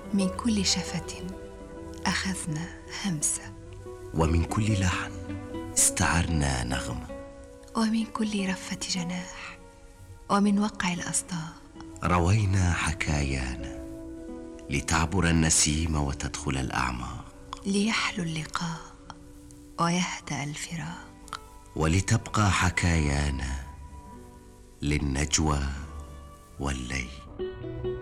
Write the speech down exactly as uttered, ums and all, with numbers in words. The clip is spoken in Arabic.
من كل شفة أخذنا همسة، ومن كل لحن استعرنا نغمة، ومن كل رفة جناح ومن وقع الأصداء روينا حكايانا لتعبر النسيم وتدخل الأعماق، ليحلو اللقاء ويهدأ الفراق، ولتبقى حكايانا للنجوى والليل.